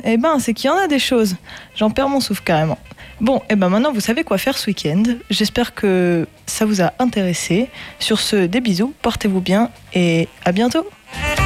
Eh ben, c'est qu'il y en a des choses. J'en perds mon souffle carrément. Bon, et ben maintenant vous savez quoi faire ce week-end. J'espère que ça vous a intéressé. Sur ce, des bisous, portez-vous bien et à bientôt.